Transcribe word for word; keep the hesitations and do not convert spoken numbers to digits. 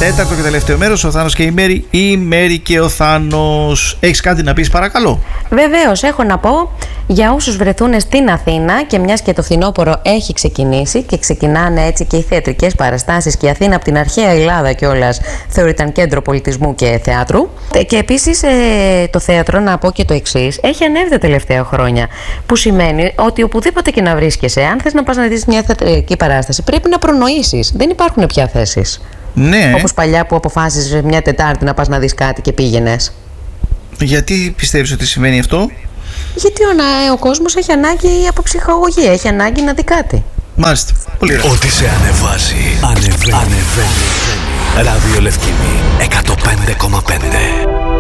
Τέταρτο και τελευταίο μέρος, ο Θάνος και η Μέρη, η Μέρη και ο Θάνος. Έχεις κάτι να πεις, παρακαλώ? Βεβαίως, έχω να πω για όσους βρεθούν στην Αθήνα και μιας και το φθινόπωρο έχει ξεκινήσει και ξεκινάνε έτσι και οι θεατρικές παραστάσεις και η Αθήνα από την αρχαία Ελλάδα κιόλας θεωρείται κέντρο πολιτισμού και θεάτρου. Και επίσης ε, το θέατρο, να πω και το εξής, έχει ανέβει τα τελευταία χρόνια. Που σημαίνει ότι οπουδήποτε και να βρίσκεσαι, αν θες να πας να δεις μια θεατρική παράσταση, πρέπει να προνοήσεις. Δεν υπάρχουν πια θέσεις. Ναι. Όπως παλιά που αποφάσισες μια Τετάρτη να πας να δεις κάτι και πήγαινες. Γιατί πιστεύεις ότι συμβαίνει αυτό? Γιατί ο, ο κόσμος έχει ανάγκη από ψυχαγωγία, έχει ανάγκη να δει κάτι. Μάλιστα. Πολύ ωραία. Ό,τι σε ανεβάζει, ανεβαίνει. ανεβαίνει. Ράδιο Λευκίνη εκατόν πέντε κόμμα πέντε.